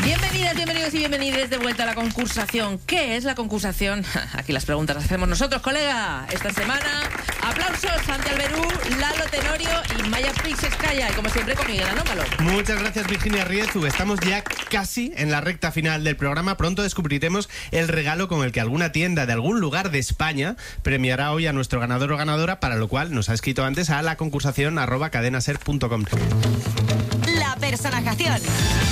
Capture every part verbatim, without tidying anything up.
Bienvenidas, bienvenidos y bienvenidas de vuelta a la concursación. ¿Qué es la concursación? Aquí las preguntas las hacemos nosotros, colega. Esta semana, aplausos, Santi Alberú, Lalo Tenorio y Maya Prixescaya. Y como siempre, con Miguel Anómalo. Muchas gracias, Virginia Riezu. Estamos ya casi en la recta final del programa. Pronto descubriremos el regalo con el que alguna tienda de algún lugar de España premiará hoy a nuestro ganador o ganadora, para lo cual nos ha escrito antes a la concursación arroba cadenaser punto com. La personajación.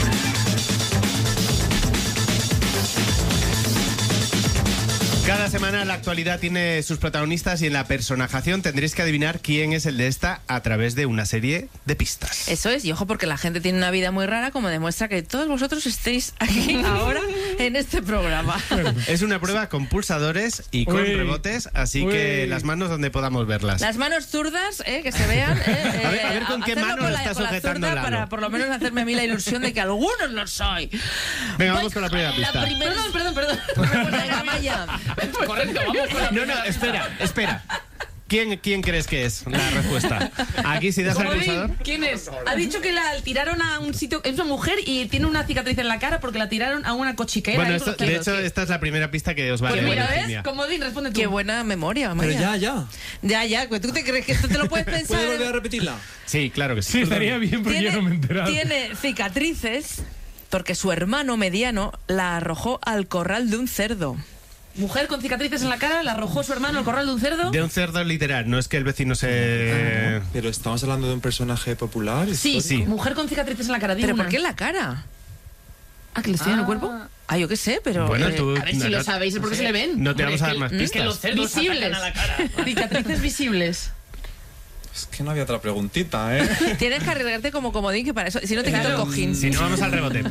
Cada semana la actualidad tiene sus protagonistas y en la personajación tendréis que adivinar quién es el de esta a través de una serie de pistas. Eso es, y ojo porque la gente tiene una vida muy rara, como demuestra que todos vosotros estéis aquí ahora en este programa. Es una prueba con pulsadores y con Uy. rebotes, así Uy. que las manos donde podamos verlas. Las manos zurdas, eh, que se vean. Eh, A ver- a ver con qué hacerlo mano con lo la- está con la sujetando zurda Lalo. para por lo menos hacerme a mí la ilusión de que algunos lo soy. Venga, Voy vamos con la primera pista. primera- Perdón, perdón, perdón. Venga, Maya. Correcto, vamos con la No, no, espera, espera. ¿Quién, ¿Quién crees que es la respuesta? Aquí, si das al Comodín, pulsador. ¿quién es? Ha dicho que la tiraron a un sitio. Es una mujer y tiene una cicatriz en la cara porque la tiraron a una cochiquera. Bueno, ahí esto- con los de cerdos, hecho, sí. esta es la primera pista que os vale. Pues mira, Virginia. ¿ves? Comodín, responde tú. Qué buena memoria, Pero Maya. ya, ya. Ya, ya, pues tú te crees que esto te lo puedes pensar. ¿Puedes volver a repetirla? Sí, claro que sí. Sí, estaría bien porque yo no me he enterado. tiene cicatrices porque su hermano mediano la arrojó al corral de un cerdo. Mujer con cicatrices en la cara, la arrojó su hermano al corral de un cerdo. De un cerdo literal, no es que el vecino se... Pero estamos hablando de un personaje popular. Sí, histórico. Sí. mujer con cicatrices en la cara. di ¿Pero una. por qué en la cara? Ah, que les tiene en el cuerpo. Ah, yo qué sé, pero... Bueno, eh, tú... A ver si no, lo no- sabéis, es porque se le ven. No te vamos a dar más Es que los pistas. cerdos visibles. A la cara. Cicatrices visibles. Es que no había otra preguntita, ¿eh? Tienes que arriesgarte como comodín, que para eso... Si no te quito el Claro. cojín. Si no, vamos al rebote.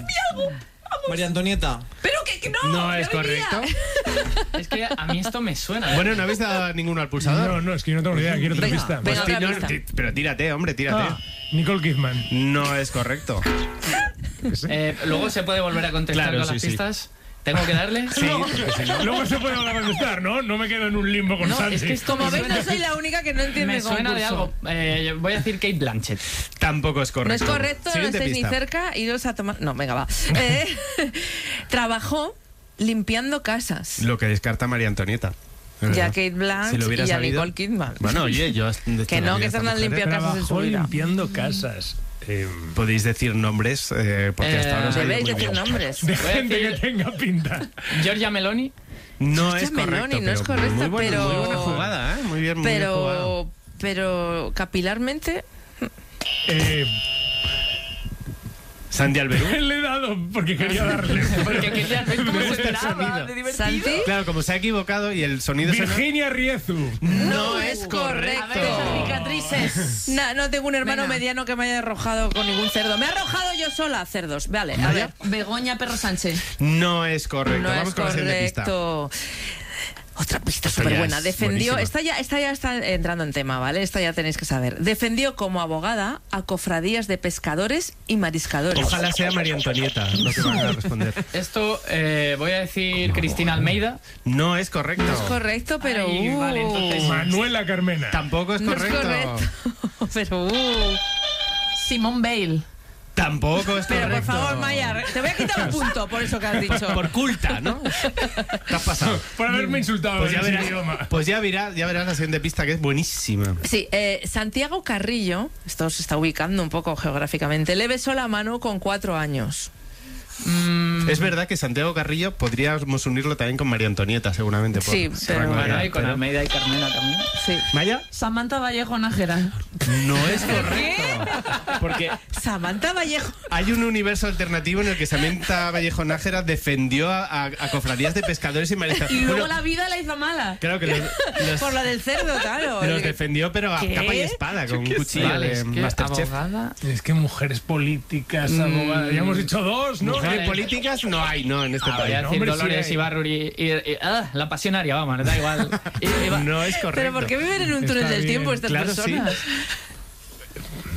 María Antonieta. Pero que, que no. No ya es venía. correcto. Es que a mí esto me suena. Bueno, no habéis dado ninguno al pulsador. No, no, es que yo no tengo ni idea. Quiero otra Venga, pista. venga. Pues otra ti- no, pista. ti- pero tírate, hombre, tírate. Ah, Nicole Kidman. No es correcto. Eh, Luego se puede volver a contestar Claro, con sí, las sí. pistas. ¿Tengo que darle? Sí, porque si no- Luego se puede volver a contestar, ¿no? No me quedo en un limbo con No, Santi. es que esto Como me veis, no suena, soy la única que no entiende me el suena de concurso. algo. Eh, voy a decir Kate Blanchett. Tampoco es No correcto. es correcto, no Siguiente estáis pista. ni cerca, iros a tomar... No, venga, va. Eh, trabajó limpiando casas. Lo que descarta María Antonieta. Ya ¿verdad? Kate Blanchett Si lo hubiera y a sabido. Nicole Kidman. Bueno, oye, yo... Que no, que estas no han limpiado casas en su Trabajó vida. limpiando casas. Eh, Podéis decir nombres, eh, porque hasta Eh, ahora os ha ido Debéis muy decir bien. nombres. de Voy a gente que decir- tenga pinta. Giorgia Meloni. No Giorgia es correcto, Meloni, no es pero correcto, muy buena, pero- muy buena jugada, ¿eh? Muy bien, muy bien jugada. Pero, pero capilarmente... Eh, Santi Alberú. le he dado porque quería darle. Porque quería ver cómo Me se gusta el esperaba. sonido. De divertido. ¿Santi? Claro, como se ha equivocado y el sonido se Virginia Riezu. no es correcto. correcto. A ver, esas cicatrices. No, no tengo un hermano Venga. mediano que me haya arrojado con ningún cerdo. Me he arrojado yo sola cerdos. Vale, a ver. Begoña Perro Sánchez. No es correcto. No Vamos es con la siguiente pista. correcto. Otra pista Esto súper ya buena. es Defendió, buenísima. esta ya, esta ya está entrando en tema, ¿vale? Esta ya tenéis que saber. Defendió como abogada a cofradías de pescadores y mariscadores. Ojalá sea María Antonieta lo que van a responder. Esto eh, voy a decir Cristina Almeida. No es correcto. No es correcto, pero... Ay, uh, vale, entonces- Manuela Carmena. Tampoco es no es correcto. correcto. Pero... uh. Simone Bale. Tampoco es Pero correcto. por favor, Maya, te voy a quitar un punto por eso que has dicho. Por culta, ¿no? Te has pasado. Por haberme insultado Pues en ya ese verás, idioma. pues ya verás, ya verás la siguiente pista que es buenísima. Sí, eh, Santiago Carrillo, esto se está ubicando un poco geográficamente, le besó la mano con cuatro años. Es verdad que Santiago Carrillo podríamos unirlo también con María Antonieta, seguramente. por Sí, ese pero- rango de Bueno, edad, y con pero- Almeida y Carmena también. Sí. ¿Maya? Samantha Vallejo Nájera. No es correcto. Porque Samantha Vallejo. hay un universo alternativo en el que Samantha Vallejo Nájera defendió a, a- a cofradías de pescadores y mariscadores. Y luego Bueno, la vida la hizo mala. claro que los, los- Por la del cerdo, claro. los defendió, pero a ¿Qué? capa y espada, con un cuchillo Vale, de es que Masterchef. abogada. Es que mujeres políticas, abogadas. Ya hemos dicho dos, ¿no? Mujeres Vale. políticas no hay, no, en este Ah, voy país. a decir hombre, sí Dolores hay. Ibarruri. Y, y- ah, la pasionaria, vamos, da igual. Y- y va- No es correcto. Pero ¿por qué viven en un túnel Está del bien. tiempo estas Claro, personas?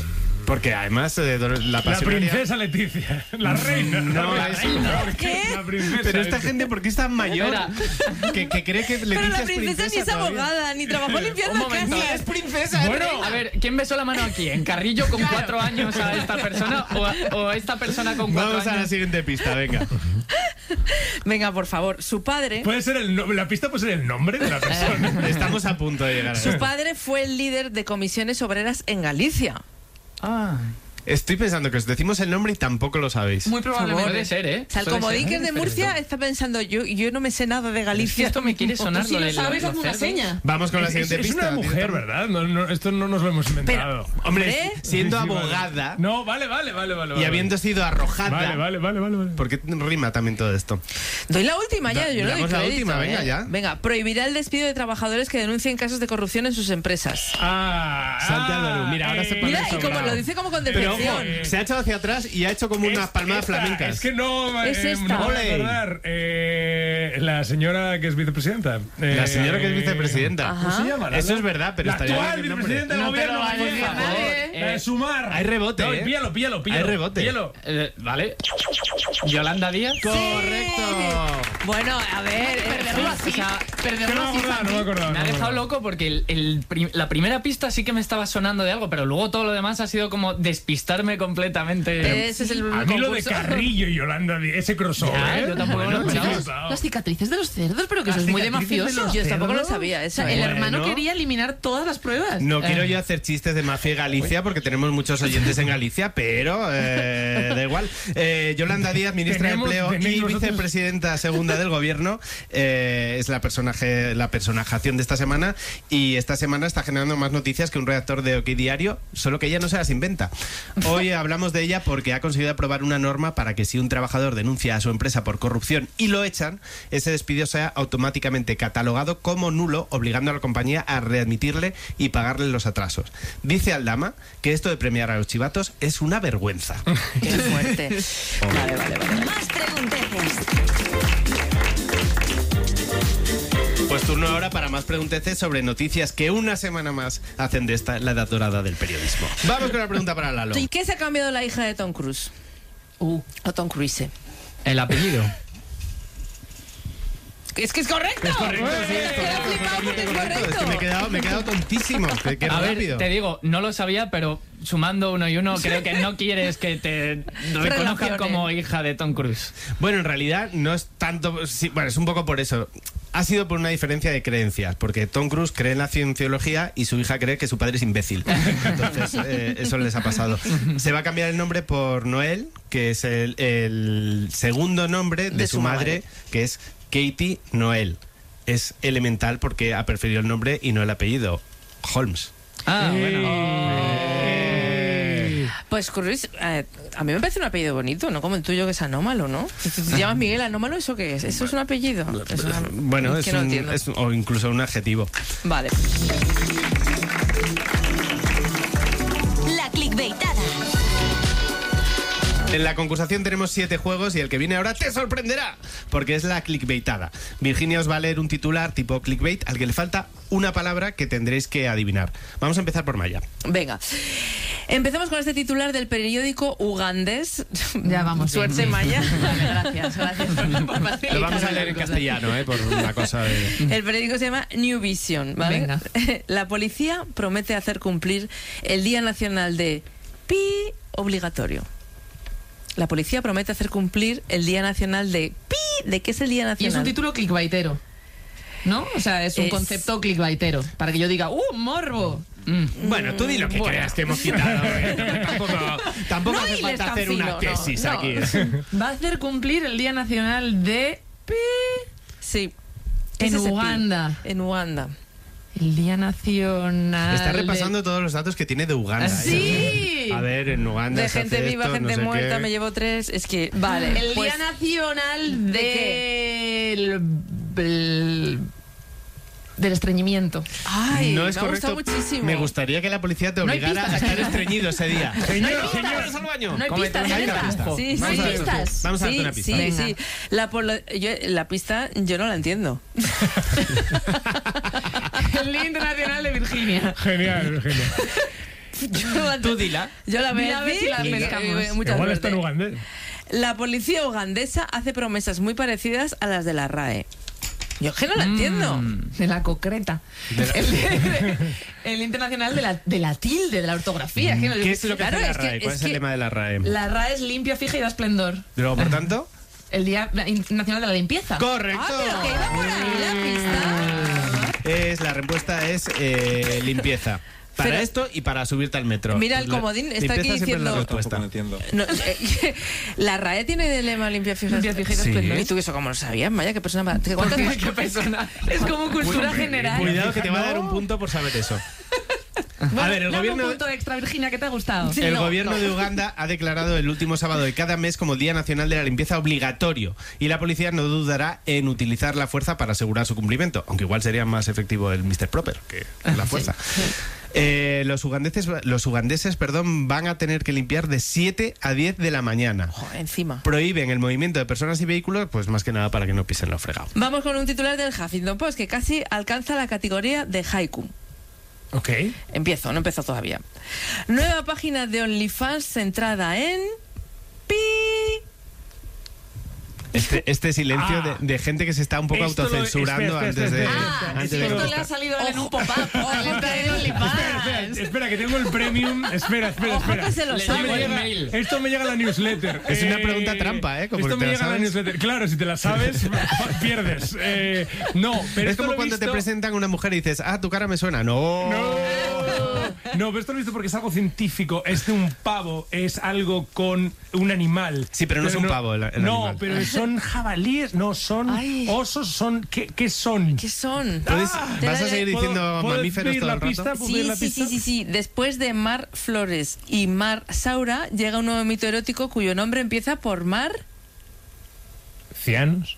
Porque además eh, la La pasionaria... princesa Leticia. La reina. No, la es- reina. ¿Qué? La princesa. Pero esta gente, ¿por qué es tan mayor? Espera. Que, que cree que Leticia Pero la es princesa ni es todavía. abogada, ni trabajó limpiando Un momento. casas. Es princesa, Bueno, es reina. A ver, ¿quién besó la mano aquí? ¿En Carrillo con cuatro años a esta persona o, a- o a esta persona con cuatro Vamos a la años? siguiente pista, venga. Venga, por favor. Su padre, puede ser el no- la pista puede ser el nombre de la persona. Estamos a punto de llegar a su eso. padre fue el líder de comisiones obreras en Galicia. Ah, Estoy pensando que os decimos el nombre y tampoco lo sabéis. Muy probablemente. puede ser, ¿eh? O sea, el Puede comodín ser. que es de Murcia está pensando, yo, yo no me sé nada de Es que Galicia. esto me quiere sonar Si lo lo de sabes, los hazme una cerdos. seña. Vamos con la Es, siguiente es pista. una mujer, ¿verdad? No, no, esto no nos lo hemos inventado. Hombre, ¿Hombre? siendo Sí, sí, vale. abogada No, vale, vale, vale, vale. y vale. habiendo sido arrojada... Vale, vale, vale, vale. vale. Porque rima también todo esto. Doy la última ya, Da- yo no doy damos la crédito, última, ¿eh? venga, ya. Venga, prohibirá el despido de trabajadores que denuncien casos de corrupción en sus empresas. Ah, Salte al ah, Barú. Mira, ahora se pone Mira, y sobrado. como lo dice como con Pero ojo, decepción. se ha echado hacia atrás y ha hecho como unas Es- palmadas esta, flamencas. Es que no, Es eh, esta. no voy a Ole. acordar. Eh, la señora que es vicepresidenta. La Eh, señora que es vicepresidenta. Ajá. ¿Cómo se llama? Eso es verdad, pero la estaría actual bien el nombre. vicepresidenta del No te gobierno lo vayas a gallega. decir, La de eh. Sumar. Hay rebote, No, eh. píllalo, píllalo, píllalo. Hay rebote. Píllalo. Eh, vale. Yolanda Díaz. Correcto. Bueno, a ver, eh, Perderlo O así. sea, Es que no Perderlo me así. acordaba, no me acordaba. me ha no me dejado acordaba. loco porque el, el prim- la primera pista sí que me estaba sonando de algo, pero luego todo lo demás ha sido como despistarme completamente. ese es el A mí lo de concurso. Carrillo y Yolanda, Díaz, ese crossover. Ya, yo tampoco me lo Bueno, esperaba. sí, flipado. Las cicatrices de los cerdos, pero que Las eso es muy de cicatrices de mafioso. los Yo tampoco lo cerdos. sabía. O Esa, sea, el eh, hermano Bueno. quería eliminar todas las pruebas. No Eh. quiero yo hacer chistes de mafia Galicia porque tenemos muchos oyentes en Galicia, pero eh, da igual. Eh, Yolanda Díaz, ministra Tenemos- de Empleo tenéis y vosotros- vicepresidenta segunda del gobierno, eh, es la personaje, la personajación de esta semana y esta semana está generando más noticias que un redactor de OK Diario, solo que ella no se las inventa. Hoy hablamos de ella porque ha conseguido aprobar una norma para que si un trabajador denuncia a su empresa por corrupción y lo echan, ese despido sea automáticamente catalogado como nulo, obligando a la compañía a readmitirle y pagarle los atrasos. Dice Aldama que esto de premiar a los chivatos es una vergüenza. qué fuerte. Vale, vale, vale. Más pregunteces. Pues turno ahora para más pregunteces sobre noticias que una semana más hacen de esta la edad dorada del periodismo. Vamos con la pregunta para Lalo. ¿Y qué se ha cambiado la hija de Tom Cruise? Uh. O Tom Cruise. El apellido. Es que es correcto. Es correcto, sí, es Queda flipado porque es Es que me he correcto. quedado, me he quedado tontísimo. Qué, qué A rápido. ver, te digo, no lo sabía, pero sumando uno y uno, creo que no quieres que te reconozcan Relacionen. como hija de Tom Cruise. Bueno, en realidad no es tanto. Sí, bueno, es un poco por eso. Ha sido por una diferencia de creencias, porque Tom Cruise cree en la cienciología y su hija cree que su padre es imbécil. Entonces, eh, eso les ha pasado. Se va a cambiar el nombre por Noel, que es el, el segundo nombre de, De su, su madre, madre. que es Katie Noel. Es elemental porque ha preferido el nombre y no el apellido. Holmes. Ah, bueno. Pues Cruise, eh, a mí me parece un apellido bonito, no como el tuyo que es Anómalo, ¿no? Si tú te llamas Miguel Anómalo, ¿eso qué es? ¿Eso es un apellido? Es una- Bueno, es, que no un- entiendo. es un- o incluso un adjetivo. Vale. La clickbaitada. En la concursación tenemos siete juegos y el que viene ahora te sorprenderá, porque es la clickbaitada. Virginia os va a leer un titular tipo clickbait al que le falta una palabra que tendréis que adivinar. Vamos a empezar por Maya. Venga. Empecemos con este titular del periódico ugandés. Ya vamos bien. Suerte, Maya. Gracias, gracias por, por facilitar Lo vamos a leer la en cosa. castellano, ¿eh? Por una cosa de... El periódico se llama New Vision, ¿vale? Venga. La policía promete hacer cumplir el Día Nacional de Pi obligatorio. La policía promete hacer cumplir el Día Nacional de Pi. ¿De qué es el Día Y Nacional? es un título clickbaitero, ¿no? O sea, es un Es- concepto clickbaitero. Para que yo diga, ¡uh, morbo! Bueno, tú di lo que Bueno. creas que hemos quitado. ¿eh? Tampoco, tampoco No hace hiles falta tan hacer fino, una no, tesis no. aquí. ¿eh? Va a hacer cumplir el Día Nacional de Pi. Sí. ¿Qué En es ese pi? Uganda. En Uganda. El Día Nacional. Está de- repasando todos los datos que tiene de Uganda. ¿eh? ¡Sí! A ver, en Uganda De se gente hace viva, esto, gente no sé muerta, qué. me llevo tres. Es que, vale. El pues- Día Nacional ¿De del. del- del estreñimiento. Ay, No es me ha correcto. gustado muchísimo. Me gustaría que la policía te No hay obligara pistas a estar aquí. estreñido ese día. Señor, ¡Vamos señor. al baño! No hay Cómete pistas, una ¿hay pista. pistas? Sí, No hay sí, pistas. Vamos a darte sí, una pista. Sí, Venga. sí. La, polo- yo- la pista yo no la entiendo. El Día Internacional de Virginia. Genial, genial. Yo, Tú dila. Yo la voy Dila a a ver si la decir. pescamos. Eh, mucha Igual está suerte. en ugandés. La policía ugandesa hace promesas muy parecidas a las de la R A E. Yo es que no la entiendo. De la concreta. El, el internacional de la, de la tilde, de la ortografía. que no- ¿Qué es lo que Claro, hace la es que- R A E? ¿Cuál es es el que lema de la R A E? La R A E es limpia, fija y da esplendor. Y luego, por tanto... El Día Nacional de la Limpieza. ¡Correcto! Ah, pero que iba por ahí la pista. Es, la respuesta es eh, limpieza. Para Pero- esto y para subirte al metro. Mira, el La- comodín está limpieza aquí siempre es diciendo- la Yo tampoco respuesta. lo entiendo. No, eh, la R A E tiene de lema limpia, fija, Limpia, fija y da Sí. esplendor. ¿Y tú eso cómo lo sabías? Vaya, qué persona... más- ¿Cuántas Porque más qué persona. Es como cultura general. Cuidado que te va a dar un punto por saber eso. Bueno, a ver, el dame gobierno... un punto extra, Virginia, ¿qué te ha gustado? Sí. El No, gobierno no. de Uganda ha declarado el último sábado de cada mes como Día Nacional de la Limpieza obligatorio y la policía no dudará en utilizar la fuerza para asegurar su cumplimiento, aunque igual sería más efectivo el mister Proper que la fuerza. Eh, los ugandeses, los ugandeses perdón, van a tener que limpiar de siete a diez de la mañana. Joder, encima. Prohíben el movimiento de personas y vehículos, pues más que nada para que no pisen lo fregado. Vamos con un titular del Huffington Post que casi alcanza la categoría de haiku. Ok. Empiezo, no empezó todavía. Nueva página de OnlyFans centrada en... Pi. Este, este silencio Ah. de, de gente que se está un poco Esto lo- autocensurando espera, espera, antes de... espera, Ah, antes si de- esto le ha salido a él en un pop-up. Ojo, Le está que- en OnlyFans. Espera, espera, espera, que tengo el premium. Espera, espera, Ojo espera. que se lo Le Esto sabe. me llegó el llega- mail. Esto me llega a la newsletter. Es una pregunta trampa, ¿eh? Como esto te me la llega a la sabes. newsletter. Claro, si te la sabes, pierdes. Eh, no, pero Es esto como lo he cuando te visto- presentan a una mujer y dices, ah, tu cara me suena. No. No. No, pero esto lo he visto porque es algo científico. Es de un pavo, es algo con un animal. Sí, pero no es un pavo el- el No, animal. pero son jabalíes, no, son Ay. osos, son... ¿Qué, qué son? ¿Qué son? ¿Puedes- Ah. ¿Vas a seguir ¿Puedo- diciendo puedo mamíferos pedir todo la el rato? pista? ¿Puedo pedir Sí, la sí, pista? sí, sí, sí. Después de Mar Flores y Mar Saura llega un nuevo mito erótico cuyo nombre empieza por Mar... Cianos.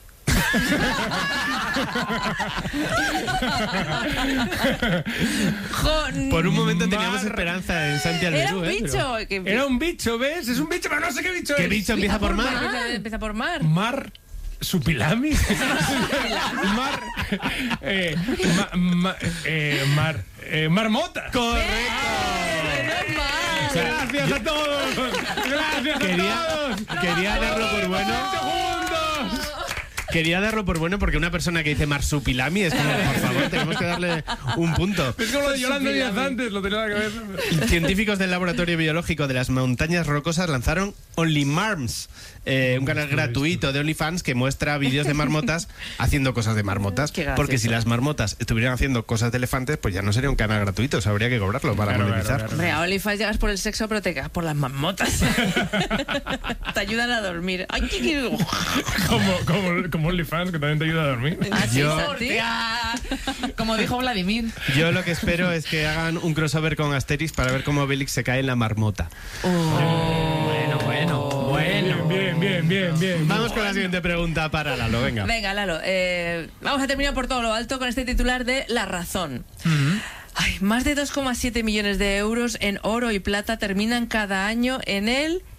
Jo- Por un momento teníamos Mar- esperanza en Santi Era Alberú, un ¿eh? bicho. que- Era un bicho, ¿ves? Es un bicho, pero no sé qué bicho ¿Qué es. bicho empieza por mar? Empieza, empieza por Mar. Mar Supilami. Mar. Eh, ma- ma- eh, mar. Eh, marmota. ¡Correcto! No, Mar. Gracias a todos. Gracias a Quería, todos. quería darlo por bueno. Segundos. Quería darlo por bueno porque una persona que dice marsupilami es como, por favor, tenemos que darle un punto. Es como lo de Yolanda Díaz antes, lo tenía en la cabeza. Científicos del Laboratorio Biológico de las Montañas Rocosas lanzaron OnlyMarms, eh, un canal gratuito de OnlyFans que muestra vídeos de marmotas haciendo cosas de marmotas. Qué gracioso. Porque si las marmotas estuvieran haciendo cosas de elefantes, pues ya no sería un canal gratuito, o sea, habría que cobrarlo para Claro, monetizar. claro, Hombre, a OnlyFans llegas por el sexo, pero te quedas por las marmotas. Te ayudan a dormir. Ay, qué- qué- Como, como, como OnlyFans, que también te ayuda a dormir. Ah, sí, Yo- Santi. Hostia. Como dijo Vladimir. Yo lo que espero es que hagan un crossover con Asterix para ver cómo Obelix se cae en la marmota. Bueno, bueno, bueno. Bien, bien, bien, bien. Vamos con la siguiente pregunta para Lalo, venga. Venga, Lalo, eh, vamos a terminar por todo lo alto con este titular de La Razón. Ay, más de dos coma siete millones de euros en oro y plata terminan cada año en el